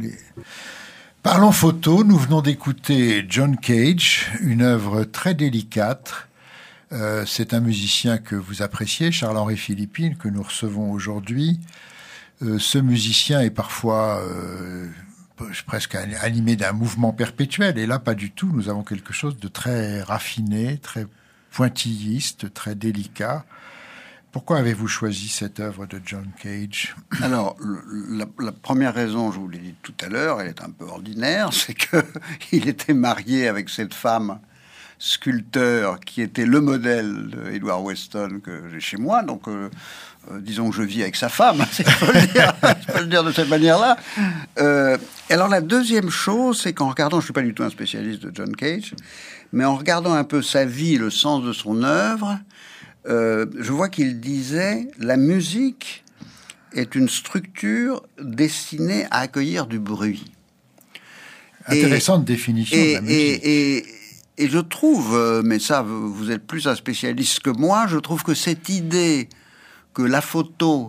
Parlons photo, nous venons d'écouter John Cage, une œuvre très délicate. C'est un musicien que vous appréciez, Charles-Henri Philippine, que nous recevons aujourd'hui. Ce musicien est parfois presque animé d'un mouvement perpétuel, et là, pas du tout. Nous avons quelque chose de très raffiné, très pointilliste, très délicat. Pourquoi avez-vous choisi cette œuvre de John Cage ? Alors, la première raison, je vous l'ai dit tout à l'heure, elle est un peu ordinaire, c'est que il était marié avec cette femme sculpteur qui était le modèle d'Edward Weston que j'ai chez moi. Donc, disons que je vis avec sa femme, si je peux le dire de cette manière-là. Alors, la deuxième chose, c'est qu'en regardant, je suis pas du tout un spécialiste de John Cage, mais en regardant un peu sa vie, le sens de son œuvre, je vois qu'il disait « La musique est une structure destinée à accueillir du bruit. » Intéressante définition de la musique. Et je trouve, mais ça, vous êtes plus un spécialiste que moi, je trouve que cette idée que la photo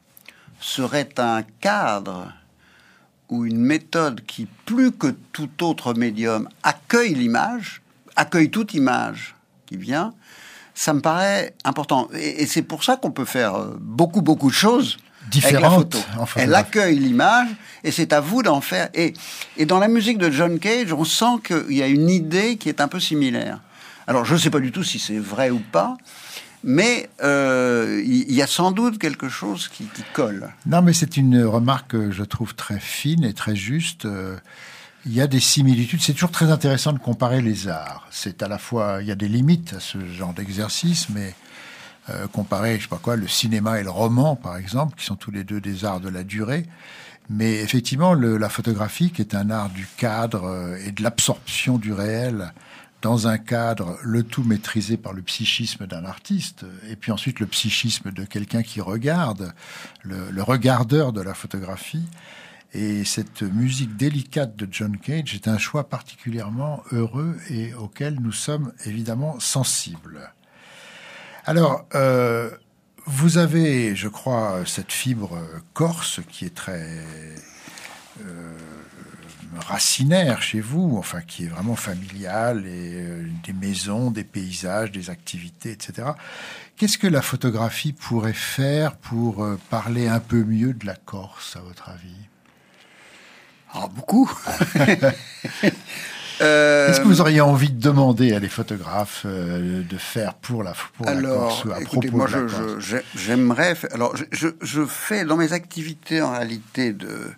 serait un cadre ou une méthode qui, plus que tout autre médium, accueille l'image, accueille toute image qui vient, ça me paraît important. Et c'est pour ça qu'on peut faire beaucoup de choses différentes. Avec la photo. Elle accueille l'image et c'est à vous d'en faire. Et dans la musique de John Cage, on sent qu'il y a une idée qui est un peu similaire. Alors, je ne sais pas du tout si c'est vrai ou pas, mais il y a sans doute quelque chose qui colle. Non, mais c'est une remarque que je trouve très fine et très juste. Il y a des similitudes. C'est toujours très intéressant de comparer les arts. C'est à la fois, il y a des limites à ce genre d'exercice, mais comparer, je sais pas quoi, le cinéma et le roman, par exemple, qui sont tous les deux des arts de la durée. Mais effectivement, la photographie, qui est un art du cadre et de l'absorption du réel dans un cadre, le tout maîtrisé par le psychisme d'un artiste, et puis ensuite le psychisme de quelqu'un qui regarde, le regardeur de la photographie. Et cette musique délicate de John Cage est un choix particulièrement heureux et auquel nous sommes évidemment sensibles. Alors, vous avez, je crois, cette fibre corse qui est très racinaire chez vous, enfin qui est vraiment familiale, et des maisons, des paysages, des activités, etc. Qu'est-ce que la photographie pourrait faire pour parler un peu mieux de la Corse, à votre avis ? Alors, beaucoup. Qu'est-ce que vous auriez envie de demander à des photographes de faire pour la Corse, ou à écoutez, propos moi, de la Corse ? j'aimerais... Alors, je fais dans mes activités, en réalité,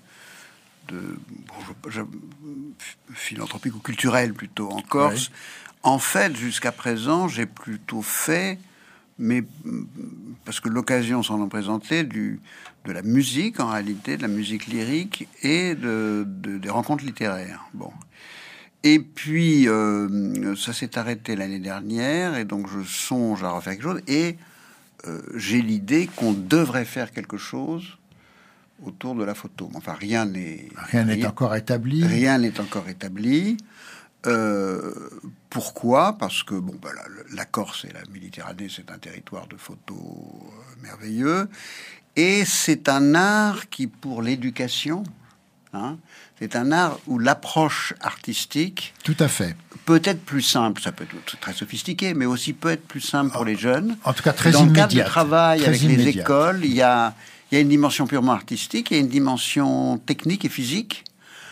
philanthropique ou culturelle, plutôt, en Corse. Oui. En fait, jusqu'à présent, j'ai plutôt fait, mais parce que l'occasion s'en est présentée, de la musique, en réalité, de la musique lyrique et des rencontres littéraires. Bon. Et puis, ça s'est arrêté l'année dernière, et donc je songe à refaire quelque chose, et j'ai l'idée qu'on devrait faire quelque chose autour de la photo. Enfin, rien n'est encore établi. Rien n'est encore établi. Pourquoi ? Parce que la Corse et la Méditerranée, c'est un territoire de photos merveilleux, et c'est un art qui, pour l'éducation, c'est un art où l'approche artistique, tout à fait, peut être plus simple. Ça peut être très sophistiqué, mais aussi peut être plus simple pour les jeunes. En tout cas, très dans immédiat. Dans le cadre du travail avec les écoles, il y a une dimension purement artistique, il y a une dimension technique et physique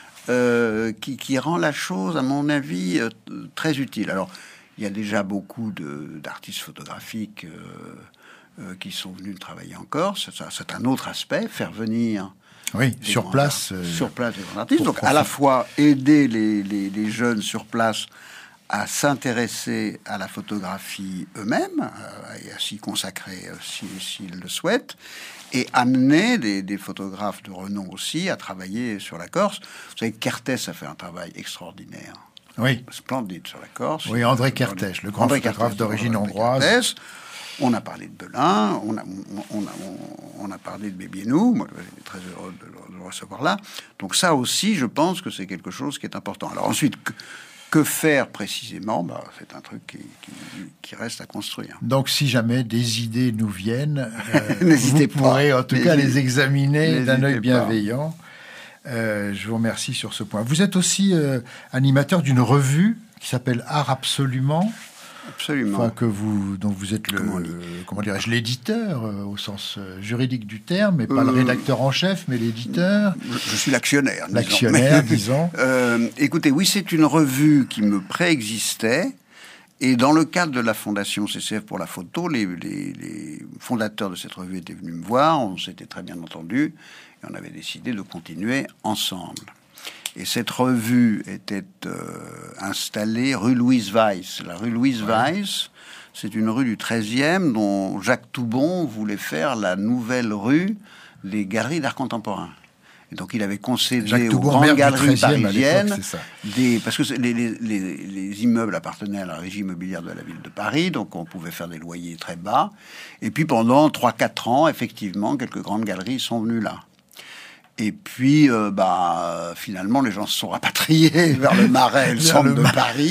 qui rend la chose, à mon avis, très utile. Alors, il y a déjà beaucoup d'artistes photographiques qui sont venus travailler en Corse. Ça, c'est un autre aspect, faire venir... Oui, sur place. Sur place, des grands artistes. Donc, à la fois aider les jeunes sur place à s'intéresser à la photographie eux-mêmes et à s'y consacrer s'ils le souhaitent, et amener des photographes de renom aussi à travailler sur la Corse. Vous savez, Kertész a fait un travail extraordinaire. Oui. Splendide sur la Corse. Oui, André Kertész, le grand photographe d'origine hongroise. Kertész. On a parlé de Belin, on a parlé de Bébiénou. Moi, j'étais très heureux de le recevoir là. Donc ça aussi, je pense que c'est quelque chose qui est important. Alors ensuite, que faire précisément ? C'est un truc qui reste à construire. Donc si jamais des idées nous viennent, n'hésitez vous pourrez en tout cas les examiner d'un œil bienveillant. Je vous remercie sur ce point. Vous êtes aussi animateur d'une revue qui s'appelle Art Absolument. Absolument. Enfin, dont vous êtes comment dirais-je, l'éditeur au sens juridique du terme, mais pas le rédacteur en chef, mais l'éditeur. Je suis l'actionnaire. L'actionnaire, disons. Écoutez, oui, c'est une revue qui me préexistait. Et dans le cadre de la fondation CCF pour la photo, les fondateurs de cette revue étaient venus me voir, on s'était très bien entendus, et on avait décidé de continuer ensemble. Et cette revue était installée rue Louise Weiss. La rue Louise Weiss, c'est une rue du 13e dont Jacques Toubon voulait faire la nouvelle rue des galeries d'art contemporain. Et donc il avait concédé aux grandes galeries parisiennes parce que les immeubles appartenaient à la régie immobilière de la ville de Paris, donc on pouvait faire des loyers très bas. Et puis pendant 3-4 ans, effectivement, quelques grandes galeries sont venues là. Et puis, finalement, les gens se sont rapatriés vers le Marais, le centre de Paris.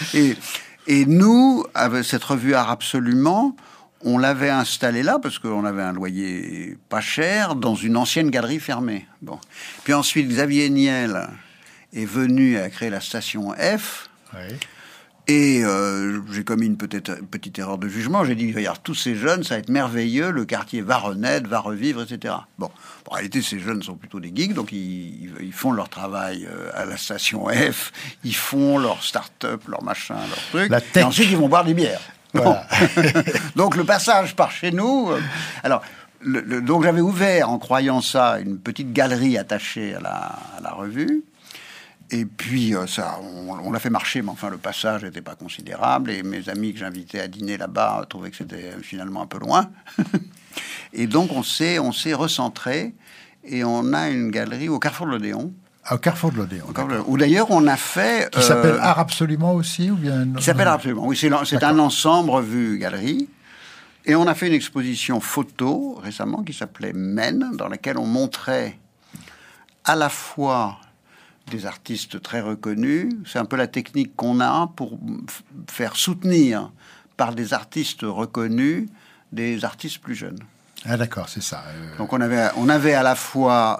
Et nous, avec cette revue Art Absolument, on l'avait installée là parce qu'on avait un loyer pas cher dans une ancienne galerie fermée. Bon. Puis ensuite, Xavier Niel est venu à créer la station F. Oui. Et j'ai commis une petite erreur de jugement. J'ai dit, regarde, tous ces jeunes, ça va être merveilleux, le quartier va renaître, va revivre, etc. Bon, en réalité, ces jeunes sont plutôt des geeks, donc ils font leur travail à la station F, ils font leur start-up, leur machin, leur truc, et ensuite ils vont boire des bières. Voilà. Donc le passage par chez nous... alors, donc j'avais ouvert, en croyant ça, une petite galerie attachée à la revue. Et puis, on l'a fait marcher, mais enfin, le passage n'était pas considérable. Et mes amis que j'invitais à dîner là-bas trouvaient que c'était finalement un peu loin. Et donc, on s'est recentré. Et on a une galerie au Carrefour de l'Odéon. Au Carrefour de l'Odéon. Où d'ailleurs, on a fait... Qui s'appelle Art Absolument aussi ou bien... Qui s'appelle Art Absolument, oui. C'est un ensemble revue-galerie. Et on a fait une exposition photo récemment qui s'appelait Men, dans laquelle on montrait à la fois... des artistes très reconnus. C'est un peu la technique qu'on a pour faire soutenir par des artistes reconnus des artistes plus jeunes. Ah d'accord, c'est ça. Donc on avait à la fois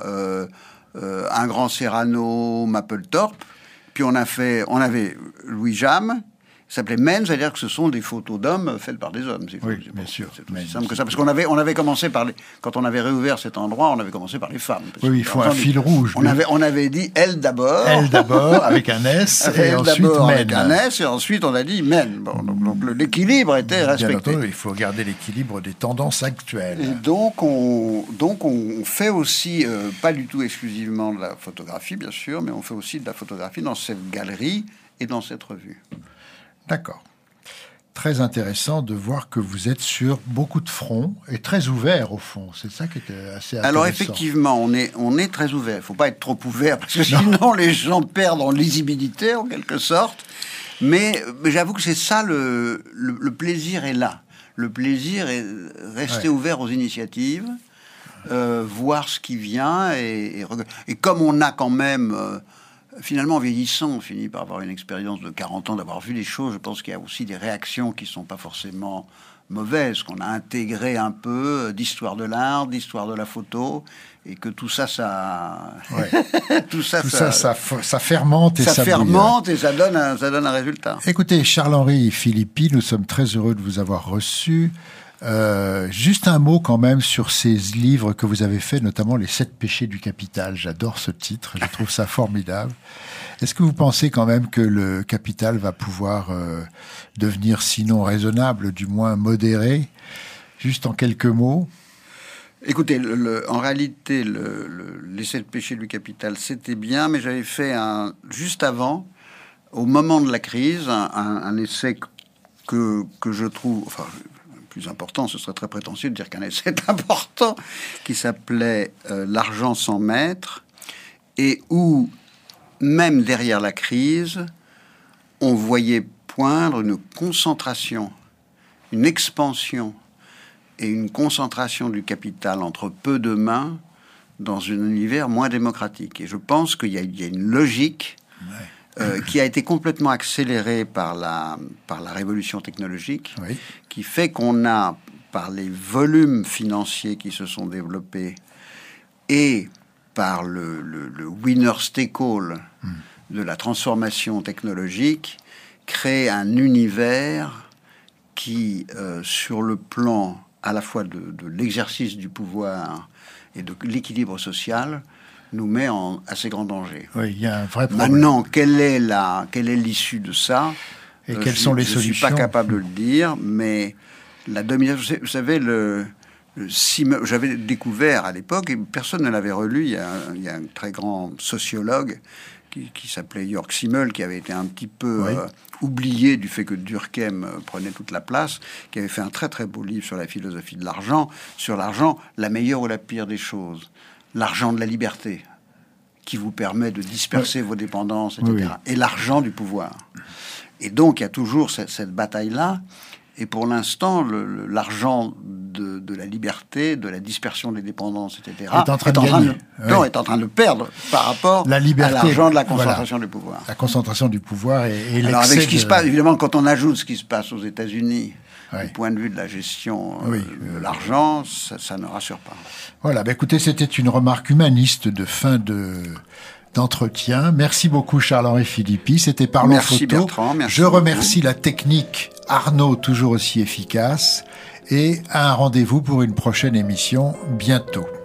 un grand Serrano, Mapplethorpe, puis on avait Louis Jamme. Ça s'appelait Men, c'est-à-dire que ce sont des photos d'hommes faites par des hommes. Oui, bien sûr. C'est aussi simple que ça. Parce qu'on avait commencé par quand on avait réouvert cet endroit, on avait commencé par les femmes. Oui, il faut un fil rouge. On avait dit elle d'abord. Elle d'abord, avec un S, et ensuite Men. Avec un S, et ensuite on a dit Men. Bon, donc l'équilibre était respecté. Bien entendu, il faut garder l'équilibre des tendances actuelles. Et donc on fait aussi, pas du tout exclusivement de la photographie, bien sûr, mais on fait aussi de la photographie dans cette galerie et dans cette revue. D'accord. Très intéressant de voir que vous êtes sur beaucoup de fronts et très ouvert au fond. C'est ça qui était assez intéressant. Alors effectivement, on est très ouvert. Il ne faut pas être trop ouvert parce que sinon les gens perdent en lisibilité en quelque sorte. Mais j'avoue que c'est ça le plaisir est là. Le plaisir est rester ouvert aux initiatives, voir ce qui vient et comme on a quand même... finalement, en vieillissant, on finit par avoir une expérience de 40 ans, d'avoir vu des choses. Je pense qu'il y a aussi des réactions qui ne sont pas forcément mauvaises, qu'on a intégré un peu d'histoire de l'art, d'histoire de la photo, et que tout ça, tout ça fermente et ça fermente et ça donne un résultat. Écoutez, Charles-Henri Philippi, nous sommes très heureux de vous avoir reçu. Juste un mot quand même sur ces livres que vous avez faits, notamment Les 7 péchés du capital. J'adore ce titre, je trouve ça formidable. Est-ce que vous pensez quand même que le capital va pouvoir devenir sinon raisonnable, du moins modéré? Juste en quelques mots. Écoutez, en réalité, les 7 péchés du capital, c'était bien, mais j'avais fait juste avant, au moment de la crise, un essai que je trouve... Enfin, plus important, ce serait très prétentieux de dire qu'un essai est important, qui s'appelait L'argent sans maître, et où, même derrière la crise, on voyait poindre une concentration, une expansion et une concentration du capital entre peu de mains dans un univers moins démocratique. Et je pense qu'il y a une logique qui a été complètement accélérée par la révolution technologique, qui fait qu'on a, par les volumes financiers qui se sont développés et par le winner's take all de la transformation technologique, crée un univers qui, sur le plan à la fois de l'exercice du pouvoir et de l'équilibre social, nous met en assez grand danger. Oui, il y a un vrai problème. Maintenant, quelle est l'issue de ça? Et quelles sont les solutions? Je ne suis pas capable de le dire, mais la domination... Vous savez, j'avais découvert à l'époque, et personne ne l'avait relu, il y a un très grand sociologue qui s'appelait Jörg Simmel, qui avait été un petit peu oublié du fait que Durkheim prenait toute la place, qui avait fait un très très beau livre sur la philosophie de l'argent, sur l'argent, la meilleure ou la pire des choses. L'argent de la liberté, qui vous permet de disperser vos dépendances, etc. Et l'argent du pouvoir. Et donc, il y a toujours cette bataille-là. Et pour l'instant, l'argent de la liberté, de la dispersion des dépendances, etc., est en train de perdre par rapport à l'argent de la concentration du pouvoir. La concentration du pouvoir et alors, avec ce qui se passe, évidemment, quand on ajoute ce qui se passe aux États-Unis, du point de vue de la gestion de l'argent, ça ne rassure pas. Voilà, écoutez, c'était une remarque humaniste de fin d'entretien. Merci beaucoup Charles-Henri Philippi, c'était Parlons Photo. Bertrand, merci. Je remercie la technique Arnaud, toujours aussi efficace, et un rendez-vous pour une prochaine émission bientôt.